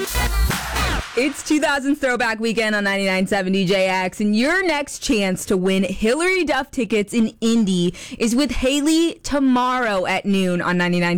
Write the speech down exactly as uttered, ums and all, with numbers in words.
It's two thousands Throwback Weekend on ninety-nine point seven D J X, and your next chance to win Hillary Duff tickets in Indy is with Haley tomorrow at noon on ninety-nine.